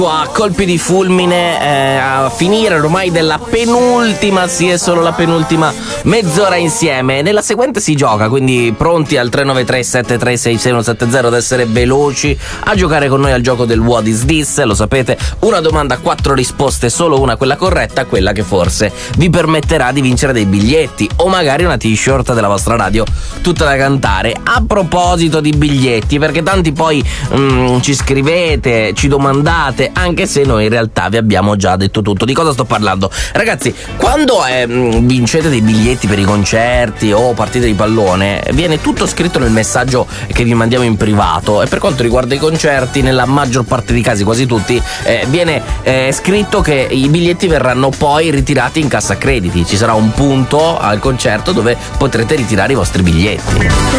A colpi di fulmine a finire ormai della penultima, sì è solo la penultima mezz'ora insieme. Nella seguente si gioca, quindi pronti al 393-7366-170 ad essere veloci a giocare con noi al gioco del What is this? Lo sapete, una domanda, 4 risposte, solo una quella corretta, quella che forse vi permetterà di vincere dei biglietti o magari una t-shirt della vostra radio tutta da cantare. A proposito di biglietti, perché tanti poi ci scrivete, ci domandate, anche se noi in realtà vi abbiamo già detto tutto. Di cosa sto parlando? Ragazzi, quando vincete dei biglietti per i concerti o partite di pallone, viene tutto scritto nel messaggio che vi mandiamo in privato, e per quanto riguarda i concerti, nella maggior parte dei casi, quasi tutti, viene scritto che i biglietti verranno poi ritirati in cassa crediti. Ci sarà un punto al concerto dove potrete ritirare i vostri biglietti.